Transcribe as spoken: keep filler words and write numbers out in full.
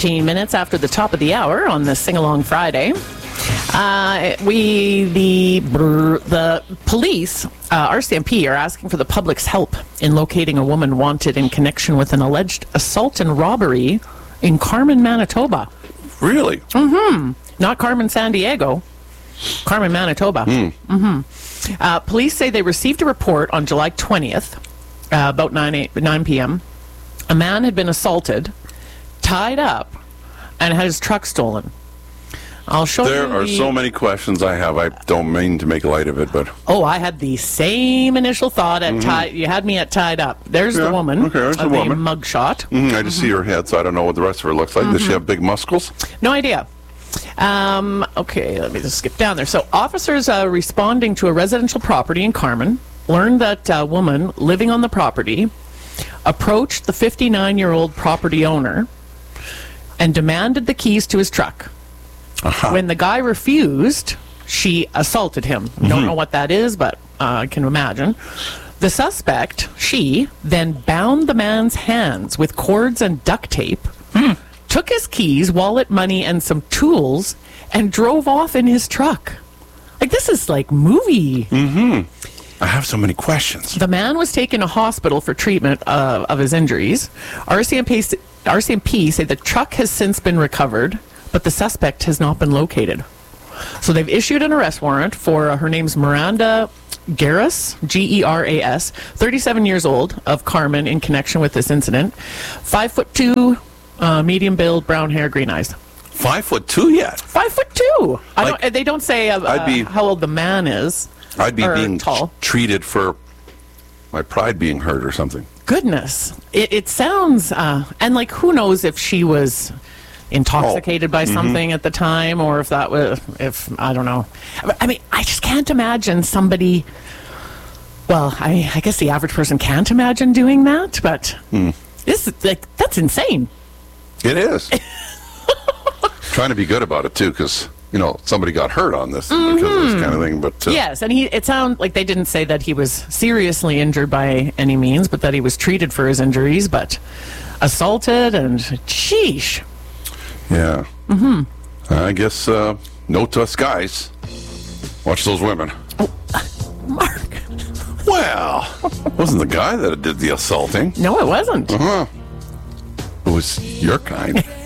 fifteen minutes after the top of the hour on the Sing Along Friday. Uh, we, the the police, uh, R C M P, are asking for the public's help in locating a woman wanted in connection with an alleged assault and robbery in Carmen, Manitoba. Really? Mm-hmm. Not Carmen, San Diego. Carmen, Manitoba. Mm. Mm-hmm. Uh, police say they received a report on July twentieth, uh, about nine p.m. A man had been assaulted, tied up, and had his truck stolen. I'll show there you are the... so many questions I have. I don't mean to make light of it, but... Oh, I had the same initial thought at mm-hmm. tie. You had me at tied up. There's yeah, the woman. Okay, there's of the woman. Mugshot. Mm-hmm. I just mm-hmm. see her head, so I don't know what the rest of her looks like. Mm-hmm. Does she have big muscles? No idea. Um, okay, let me just skip down there. So officers uh, responding to a residential property in Carmen learned that a woman living on the property approached the fifty-nine-year-old property owner and demanded the keys to his truck. Uh-huh. When the guy refused, she assaulted him. Mm-hmm. Don't know what that is, but uh, I can imagine. The suspect, she, then bound the man's hands with cords and duct tape, mm. took his keys, wallet, money, and some tools, and drove off in his truck. Like, this is like movie. Mm-hmm. I have so many questions. The man was taken to hospital for treatment uh, of his injuries. R C M P, R C M P say the truck has since been recovered, but the suspect has not been located. So they've issued an arrest warrant for, uh, her name's Miranda Geras, G E R A S, thirty-seven years old, of Carmen, in connection with this incident. Five foot two, uh, medium build, brown hair, green eyes. Five foot two yet? Five foot two. I Like, don't, they don't say uh, I'd be, uh, how old the man is. I'd be being tall. T- treated for my pride being hurt or something. Goodness. It, it sounds, uh, and like, who knows if she was intoxicated oh. by mm-hmm. something at the time, or if that was, if, I don't know. I mean, I just can't imagine somebody, well, I, I guess the average person can't imagine doing that, but mm. this is, like, that's insane. It is. Trying to be good about it, too, because, you know, somebody got hurt on this mm-hmm. because of this kind of thing, but... Uh, yes, and he, it sounded like they didn't say that he was seriously injured by any means, but that he was treated for his injuries, but assaulted, and sheesh. Yeah. Mm-hmm. I guess, uh, note to us guys, watch those women. Oh, Mark. Well, it wasn't the guy that did the assaulting. No, it wasn't. Uh-huh. It was your kind.